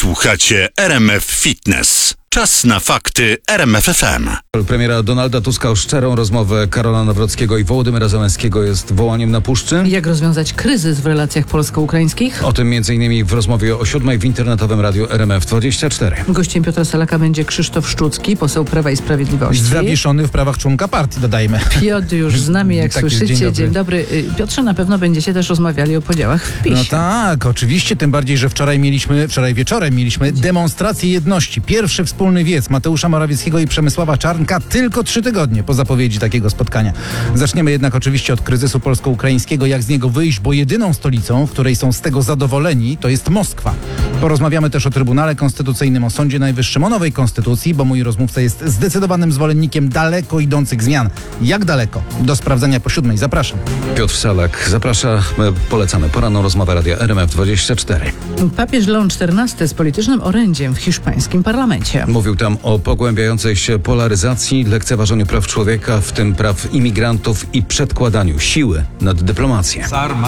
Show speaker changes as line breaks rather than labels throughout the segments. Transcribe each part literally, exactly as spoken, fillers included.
Słuchacie R M F Fitness. Czas na fakty R M F F M.
Premiera Donalda Tuska o szczerą rozmowę Karola Nawrockiego i Wołodymyra Zełenskiego jest wołaniem na puszczy.
Jak rozwiązać kryzys w relacjach polsko-ukraińskich?
O tym między innymi w rozmowie o siódmej w internetowym radiu R M F dwadzieścia cztery.
Gościem Piotra Salaka będzie Krzysztof Szczucki, poseł Prawa i Sprawiedliwości.
Zawieszony w prawach członka partii, dodajmy.
Piotr już z nami, jak
Tak jest,
słyszycie.
dzień dobry.
Dzień dobry. Piotrze, na pewno będziecie też rozmawiali o podziałach w PiSie.
No tak, oczywiście, tym bardziej, że wczoraj mieliśmy, wczoraj wieczorem mieliśmy demonstrację jedności. Pierwszy wspólny wiec Mateusza Morawieckiego i Przemysława Czarnka tylko trzy tygodnie po zapowiedzi takiego spotkania. Zaczniemy jednak oczywiście od kryzysu polsko-ukraińskiego, jak z niego wyjść, bo jedyną stolicą, w której są z tego zadowoleni, to jest Moskwa. Porozmawiamy też o Trybunale Konstytucyjnym, o Sądzie Najwyższym, o nowej konstytucji, bo mój rozmówca jest zdecydowanym zwolennikiem daleko idących zmian. Jak daleko? Do sprawdzenia po siódmej. Zapraszam.
Piotr Salak zaprasza, my polecamy poranną rozmowę radia R M F dwadzieścia cztery.
Papież Leon czternasty z politycznym orędziem w hiszpańskim parlamencie.
Mówił tam o pogłębiającej się polaryzacji, lekceważeniu praw człowieka, w tym praw imigrantów i przedkładaniu siły nad dyplomację.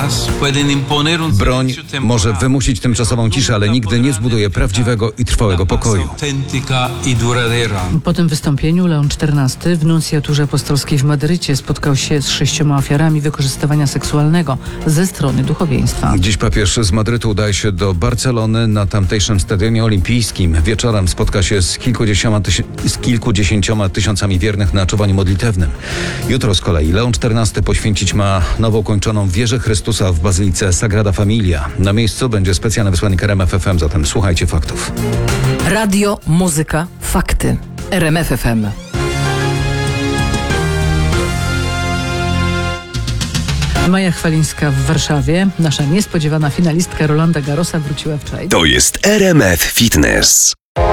Broń może wymusić tymczasową ciszę, ale nigdy nie zbuduje prawdziwego i trwałego pokoju.
Po tym wystąpieniu Leon czternasty w nuncjaturze apostolskiej w Madrycie spotkał się z sześcioma ofiarami wykorzystywania seksualnego ze strony duchowieństwa.
Dziś papież z Madrytu udaje się do Barcelony. Na tamtejszym stadionie olimpijskim wieczorem spotka się z kilkudziesięcioma, tysią- z kilkudziesięcioma tysiącami wiernych na czuwaniu modlitewnym. Jutro z kolei Leon czternasty poświęcić ma nowo ukończoną wieżę Chrystusa w Bazylice Sagrada Familia. Na miejscu będzie specjalny wysłannik R M F F M, zatem słuchajcie faktów.
Radio, muzyka, fakty. R M F F M.
Maja Chwalińska w Warszawie. Nasza niespodziewana finalistka Rolanda Garrosa wróciła wczoraj.
To jest R M F Fitness.